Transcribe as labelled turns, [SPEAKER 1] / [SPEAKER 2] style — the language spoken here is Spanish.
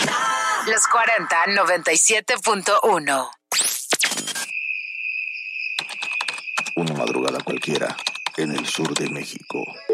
[SPEAKER 1] Los 40 97.1.
[SPEAKER 2] Una madrugada cualquiera en el sur de México.